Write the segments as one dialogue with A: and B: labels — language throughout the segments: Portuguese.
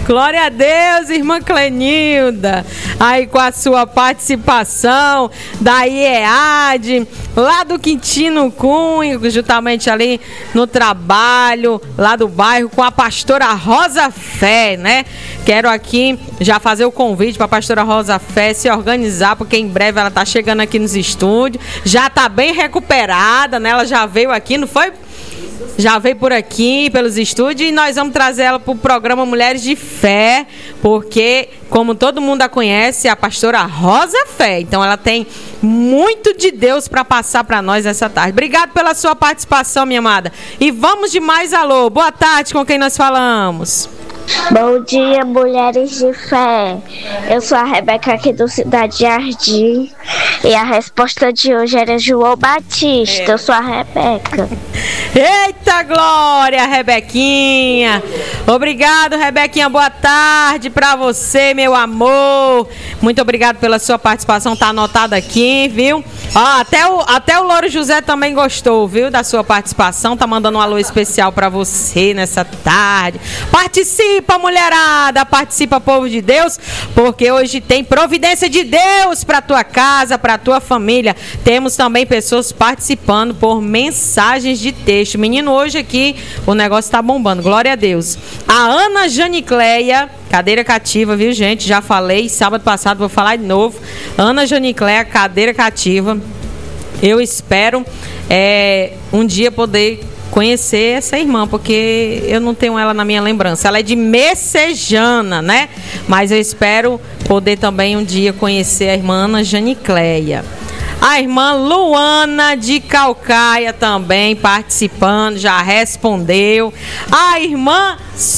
A: Glória a Deus, irmã Clenilda. Aí com a sua participação da IEAD, lá do Quintino Cunha, justamente ali no trabalho, lá do bairro, com a pastora Rosa Fé, né? Quero aqui já fazer o convite para a pastora Rosa Fé se organizar, porque em breve ela tá chegando aqui nos estúdios. Já tá bem recuperada, né? Ela já veio aqui, não foi? Já veio por aqui, pelos estúdios, e nós vamos trazer ela para o programa Mulheres de Fé, porque, como todo mundo a conhece, a pastora Rosa Fé. Então, ela tem muito de Deus para passar para nós essa tarde. Obrigado pela sua participação, minha amada. E vamos de mais alô. Boa tarde, com quem nós falamos?
B: Bom dia, mulheres de fé. Eu sou a Rebeca aqui do Cidade Jardim. E a resposta de hoje era João Batista. Eu sou a Rebeca.
A: Eita glória, Rebequinha. Obrigado, Rebequinha. Boa tarde pra você, meu amor. Muito obrigado pela sua participação. Tá anotado aqui, viu? Ó, até o Louro José também gostou, viu, da sua participação. Tá mandando um alô especial pra você nessa tarde. Participa, mulherada. Participa, povo de Deus, porque hoje tem providência de Deus pra tua casa, pra tua família. Temos também pessoas participando por mensagens de texto. Menino, hoje aqui o negócio tá bombando, glória a Deus. A Ana Janicleia, cadeira cativa, viu, gente? Já falei, sábado passado vou falar de novo. Ana Janicleia, cadeira cativa. Eu espero um dia poder conhecer essa irmã, porque eu não tenho ela na minha lembrança. Ela é de Messejana, né? Mas eu espero poder também um dia conhecer a irmã Ana Janicleia. A irmã Luana de Calcaia também participando, já respondeu. A irmã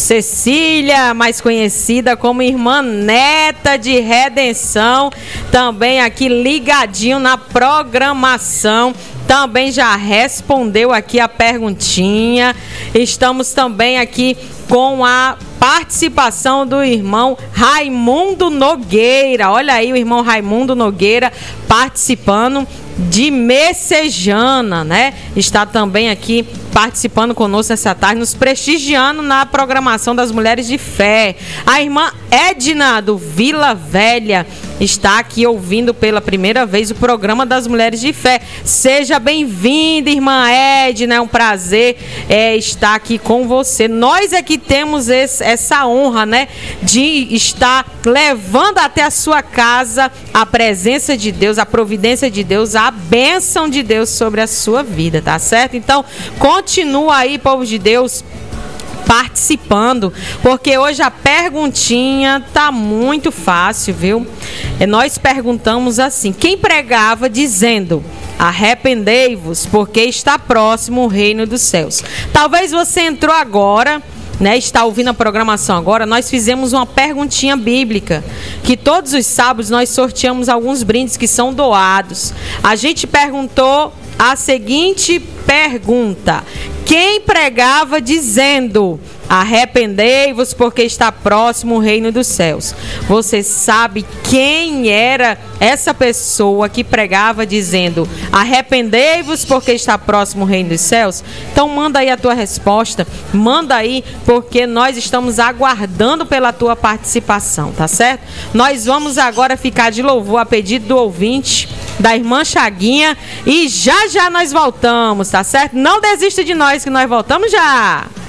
A: Cecília, mais conhecida como irmã Neta de Redenção, também aqui ligadinho na programação. Também já respondeu aqui a perguntinha. Estamos também aqui com a participação do irmão Raimundo Nogueira. Olha aí o irmão Raimundo Nogueira participando de Messejana, né? Está também aqui participando conosco essa tarde, nos prestigiando na programação das Mulheres de Fé. A irmã Edna do Vila Velha está aqui ouvindo pela primeira vez o programa das Mulheres de Fé. Seja bem-vinda, irmã Edna, é um prazer estar aqui com você. Nós é que temos essa honra, né, de estar levando até a sua casa a presença de Deus, a providência de Deus, a bênção de Deus sobre a sua vida, tá certo? Então, continua aí, povo de Deus, participando, porque hoje a perguntinha tá muito fácil, viu? Nós perguntamos assim: quem pregava dizendo: arrependei-vos, porque está próximo o reino dos céus? Talvez você entrou agora, né, está ouvindo a programação agora. Nós fizemos uma perguntinha bíblica, que todos os sábados nós sorteamos alguns brindes que são doados. A gente perguntou a seguinte pergunta: quem pregava dizendo: arrependei-vos, porque está próximo o reino dos céus? Você sabe quem era essa pessoa que pregava dizendo: arrependei-vos, porque está próximo o reino dos céus? Então manda aí a tua resposta, manda aí, porque nós estamos aguardando pela tua participação, tá certo? Nós vamos agora ficar de louvor a pedido do ouvinte, da irmã Chaguinha, e já já nós voltamos, tá certo? Não desista de nós, que nós voltamos já!